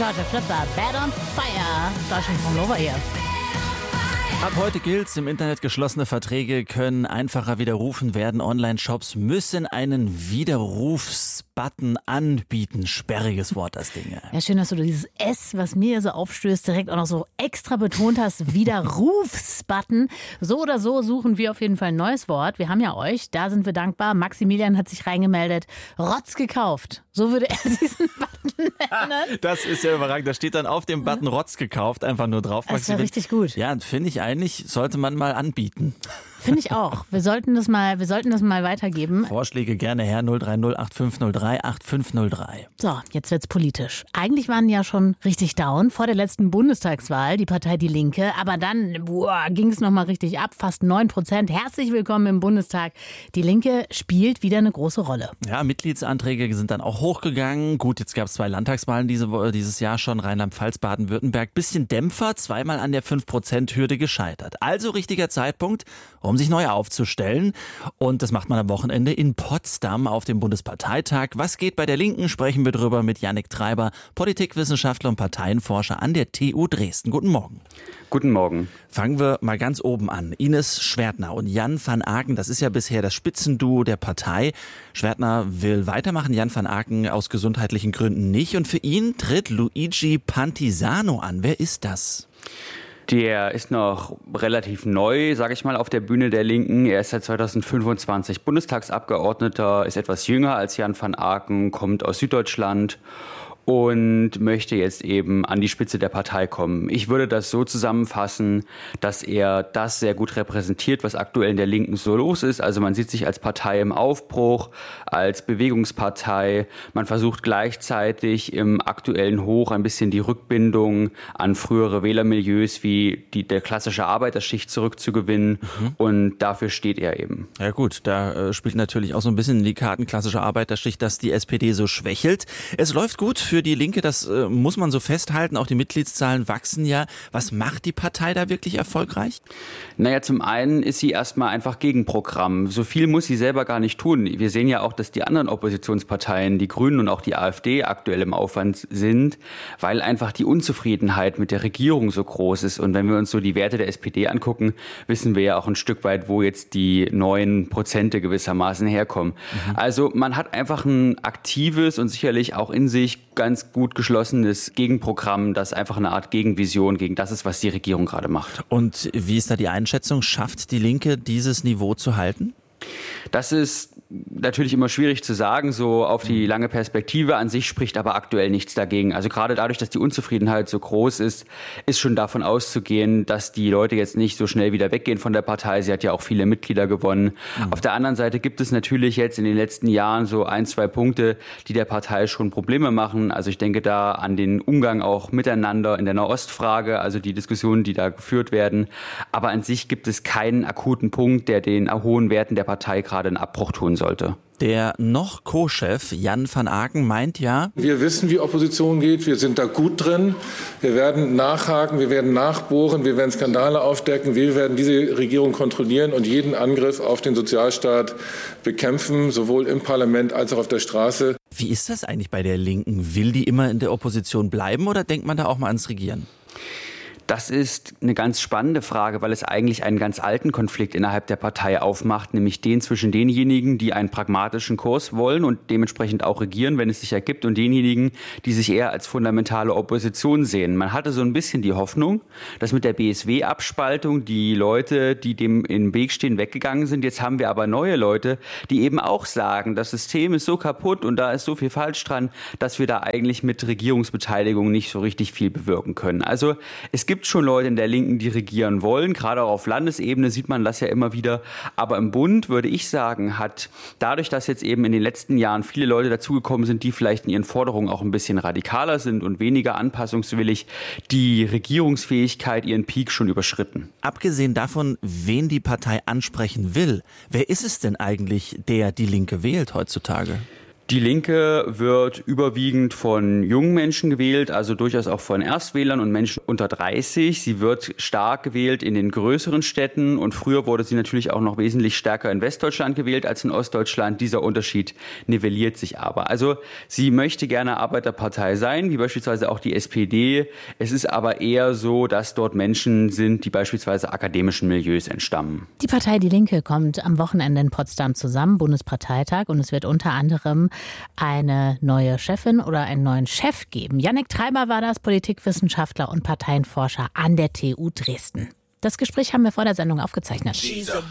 Georgia Flipper, Bad on Fire. Deutschland vom Lover hier. Ab heute gilt's, im Internet geschlossene Verträge können einfacher widerrufen werden. Online-Shops müssen einen Widerrufsbutton anbieten. Sperriges Wort, das Ding. Ja, schön, dass du dieses S, was mir so aufstößt, direkt auch noch so extra betont hast. Widerrufsbutton. So oder so suchen wir auf jeden Fall ein neues Wort. Wir haben ja euch, da sind wir dankbar. Maximilian hat sich reingemeldet. Rotz gekauft. So würde er diesen Button nennen. Das ist ja überragend. Da steht dann auf dem Button Rotz gekauft, einfach nur drauf. Das ist ja richtig gut. Ja, finde ich eigentlich, sollte man mal anbieten. Finde ich auch. Wir sollten das mal weitergeben. Vorschläge gerne her, 030 8503 8503. So, jetzt wird's politisch. Eigentlich waren die ja schon richtig down vor der letzten Bundestagswahl, die Partei Die Linke. Aber dann ging es nochmal richtig ab, fast 9%. Herzlich willkommen im Bundestag. Die Linke spielt wieder eine große Rolle. Ja, Mitgliedsanträge sind dann auch hochgegangen. Gut, jetzt gab es 2 Landtagswahlen dieses Jahr schon. Rheinland-Pfalz, Baden-Württemberg. Bisschen Dämpfer, zweimal an der 5%-Hürde gescheitert. Also richtiger Zeitpunkt, um sich neu aufzustellen. Und das macht man am Wochenende in Potsdam auf dem Bundesparteitag. Was geht bei der Linken? Sprechen wir drüber mit Yannick Treiber, Politikwissenschaftler und Parteienforscher an der TU Dresden. Guten Morgen. Guten Morgen. Fangen wir mal ganz oben an. Ines Schwertner und Jan van Aken, das ist ja bisher das Spitzenduo der Partei. Schwertner will weitermachen, Jan van Aken aus gesundheitlichen Gründen nicht. Und für ihn tritt Luigi Pantisano an. Wer ist das? Der ist noch relativ neu, sage ich mal, auf der Bühne der Linken. Er ist seit 2025 Bundestagsabgeordneter, ist etwas jünger als Jan van Aken, kommt aus Süddeutschland und möchte jetzt eben an die Spitze der Partei kommen. Ich würde das so zusammenfassen, dass er das sehr gut repräsentiert, was aktuell in der Linken so los ist. Also man sieht sich als Partei im Aufbruch, als Bewegungspartei. Man versucht gleichzeitig im aktuellen Hoch ein bisschen die Rückbindung an frühere Wählermilieus wie der klassische Arbeiterschicht zurückzugewinnen. Und dafür steht er eben. Ja gut, da spielt natürlich auch so ein bisschen in die Karten klassische Arbeiterschicht, dass die SPD so schwächelt. Es läuft gut für die Linke, das muss man so festhalten. Auch die Mitgliedszahlen wachsen ja. Was macht die Partei da wirklich erfolgreich? Naja, zum einen ist sie erstmal einfach Gegenprogramm. So viel muss sie selber gar nicht tun. Wir sehen ja auch, dass die anderen Oppositionsparteien, die Grünen und auch die AfD, aktuell im Aufwand sind, weil einfach die Unzufriedenheit mit der Regierung so groß ist. Und wenn wir uns so die Werte der SPD angucken, wissen wir ja auch ein Stück weit, wo jetzt die 9% gewissermaßen herkommen. Also man hat einfach ein aktives und sicherlich auch in sich ganz gut geschlossenes Gegenprogramm, das einfach eine Art Gegenvision gegen das ist, was die Regierung gerade macht. Und wie ist da die Einschätzung? Schafft die Linke dieses Niveau zu halten? Das ist natürlich immer schwierig zu sagen, so auf die lange Perspektive. An sich spricht aber aktuell nichts dagegen. Also gerade dadurch, dass die Unzufriedenheit so groß ist, ist schon davon auszugehen, dass die Leute jetzt nicht so schnell wieder weggehen von der Partei. Sie hat ja auch viele Mitglieder gewonnen. Auf der anderen Seite gibt es natürlich jetzt in den letzten Jahren so 1, 2 Punkte, die der Partei schon Probleme machen. Also ich denke da an den Umgang auch miteinander in der Nahostfrage, also die Diskussionen, die da geführt werden. Aber an sich gibt es keinen akuten Punkt, der den hohen Werten der Partei gerade einen Abbruch tun sollte. Der noch Co-Chef Jan van Aken meint ja: Wir wissen, wie Opposition geht. Wir sind da gut drin. Wir werden nachhaken, wir werden nachbohren, wir werden Skandale aufdecken. Wir werden diese Regierung kontrollieren und jeden Angriff auf den Sozialstaat bekämpfen, sowohl im Parlament als auch auf der Straße. Wie ist das eigentlich bei der Linken? Will die immer in der Opposition bleiben oder denkt man da auch mal ans Regieren? Das ist eine ganz spannende Frage, weil es eigentlich einen ganz alten Konflikt innerhalb der Partei aufmacht, nämlich den zwischen denjenigen, die einen pragmatischen Kurs wollen und dementsprechend auch regieren, wenn es sich ergibt, und denjenigen, die sich eher als fundamentale Opposition sehen. Man hatte so ein bisschen die Hoffnung, dass mit der BSW-Abspaltung die Leute, die dem im Weg stehen, weggegangen sind. Jetzt haben wir aber neue Leute, die eben auch sagen, das System ist so kaputt und da ist so viel falsch dran, dass wir da eigentlich mit Regierungsbeteiligung nicht so richtig viel bewirken können. Also es gibt schon Leute in der Linken, die regieren wollen. Gerade auch auf Landesebene sieht man das ja immer wieder. Aber im Bund, würde ich sagen, hat dadurch, dass jetzt eben in den letzten Jahren viele Leute dazugekommen sind, die vielleicht in ihren Forderungen auch ein bisschen radikaler sind und weniger anpassungswillig, die Regierungsfähigkeit ihren Peak schon überschritten. Abgesehen davon, wen die Partei ansprechen will, wer ist es denn eigentlich, der die Linke wählt heutzutage? Die Linke wird überwiegend von jungen Menschen gewählt, also durchaus auch von Erstwählern und Menschen unter 30. Sie wird stark gewählt in den größeren Städten und früher wurde sie natürlich auch noch wesentlich stärker in Westdeutschland gewählt als in Ostdeutschland. Dieser Unterschied nivelliert sich aber. Also sie möchte gerne Arbeiterpartei sein, wie beispielsweise auch die SPD. Es ist aber eher so, dass dort Menschen sind, die beispielsweise akademischen Milieus entstammen. Die Partei Die Linke kommt am Wochenende in Potsdam zusammen, Bundesparteitag, und es wird unter anderem eine neue Chefin oder einen neuen Chef geben. Jannik Treiber war das, Politikwissenschaftler und Parteienforscher an der TU Dresden. Das Gespräch haben wir vor der Sendung aufgezeichnet.